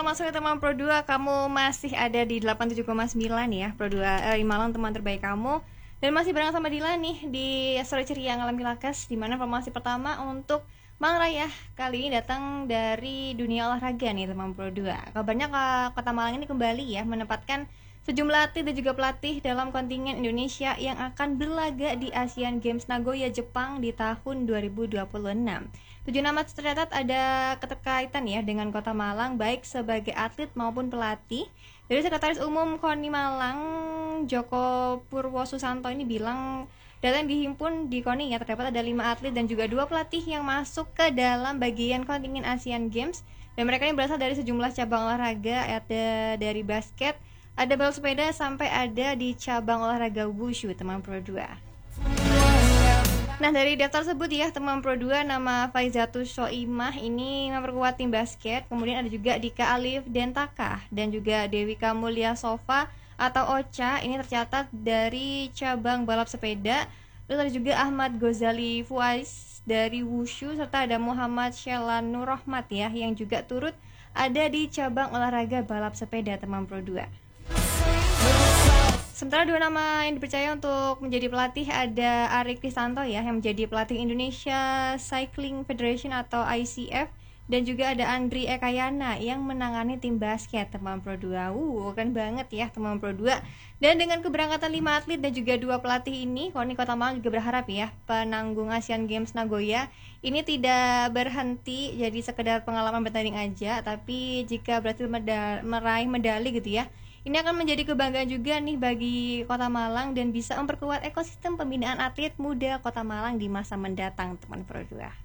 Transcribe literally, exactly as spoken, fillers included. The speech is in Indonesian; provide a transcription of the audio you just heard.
selamat sore teman Pro dua. Kamu masih ada di delapan puluh tujuh koma sembilan ya Pro dua eh, Malang, teman terbaik kamu. Dan masih bareng sama Dila nih di Sore Ceria Ngalam Kilakas, di mana informasi pertama untuk Mang Raya kali ini datang dari dunia olahraga nih teman Pro dua. Kabarnya Kota Malang ini kembali ya menempatkan sejumlah atlet dan juga pelatih dalam kontingen Indonesia yang akan berlaga di Asian Games Nagoya, Jepang di tahun dua ribu dua puluh enam. Tujuh nama tercatat ada keterkaitan ya dengan Kota Malang, baik sebagai atlet maupun pelatih. Dari Sekretaris Umum KONI Malang, Joko Purwosusanto ini bilang data yang dihimpun di KONI ya terdapat ada lima atlet dan juga dua pelatih yang masuk ke dalam bagian kontingen Asian Games. Dan mereka ini berasal dari sejumlah cabang olahraga, ada dari basket, ada balap sepeda, sampai ada di cabang olahraga wushu teman Pro dua. Nah, dari daftar tersebut ya teman Pro dua, nama Faizatus Soimah ini memperkuat tim basket. Kemudian ada juga Dika Alif Dentaka dan juga Dewi Kamulia Sofa atau Ocha, ini tercatat dari cabang balap sepeda. Terus ada juga Ahmad Gozali Fuais dari wushu, serta ada Muhammad Shelan Nur Rahmat ya yang juga turut ada di cabang olahraga balap sepeda teman Pro dua. Sementara dua nama yang dipercaya untuk menjadi pelatih ada Arik Kristanto ya yang menjadi pelatih Indonesia Cycling Federation atau I C F, dan juga ada Andri Ekayana yang menangani tim basket teman Pro dua. Uh, kan banget ya teman Pro dua. Dan dengan keberangkatan lima atlet dan juga dua pelatih ini, KONI Kota Malang juga berharap ya penanggung Asian Games Nagoya ini tidak berhenti jadi sekedar pengalaman bertanding aja, tapi jika berhasil medal, meraih medali gitu ya, ini akan menjadi kebanggaan juga nih bagi Kota Malang dan bisa memperkuat ekosistem pembinaan atlet muda Kota Malang di masa mendatang teman Pro dua.